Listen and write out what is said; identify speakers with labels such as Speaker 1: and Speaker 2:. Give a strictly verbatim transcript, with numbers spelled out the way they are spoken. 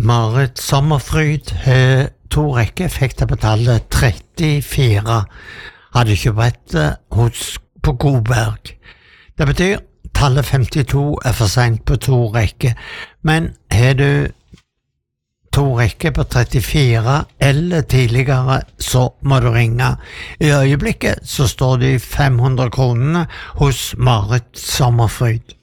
Speaker 1: Marit Sommerfryd har to rekker, fikk det på tallet trettifire. Hadde ikke brettet hos på Godberg. Det betyr tallet femtito er for sent på to rekker, men har du to rekker på trettifire eller tidligere, så må du ringe. I øyeblikket så står de fem hundre kronene hos Marit Sommerfryd.